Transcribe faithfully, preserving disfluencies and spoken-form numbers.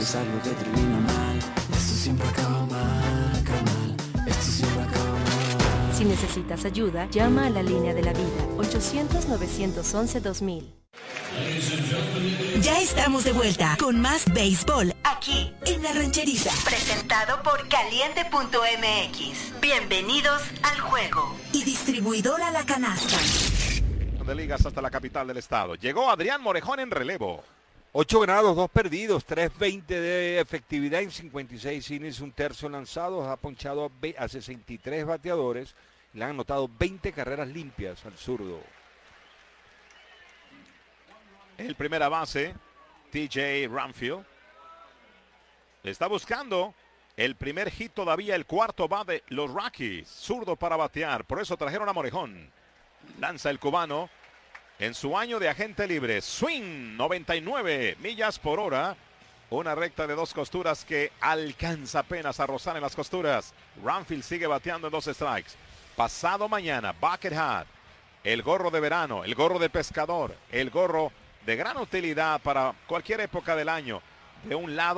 es algo que termina mal. Esto siempre acaba mal, acaba mal. Esto siempre acaba mal. Si necesitas ayuda, llama a la línea de la vida, ochocientos, novecientos once, dos mil. Ya estamos de vuelta con más béisbol aquí en La Rancherita. Presentado por Caliente punto M X. Bienvenidos al juego. Y distribuidora La Canasta. De ligas hasta la capital del estado. Llegó Adrián Morejón en relevo. ocho ganados, dos perdidos, tres veinte de efectividad en cincuenta y seis innings, un tercio lanzado. Ha ponchado a sesenta y tres bateadores. Le han anotado veinte carreras limpias al zurdo. El primera base, T J Ramfield, está buscando el primer hit todavía. El cuarto va de los Rockies. Zurdo para batear. Por eso trajeron a Morejón. Lanza el cubano en su año de agente libre. Swing, noventa y nueve millas por hora. Una recta de dos costuras que alcanza apenas a rozar en las costuras. Ramfield sigue bateando en dos strikes. Pasado mañana, bucket hat, el gorro de verano, el gorro de pescador, el gorro de gran utilidad para cualquier época del año. De un lado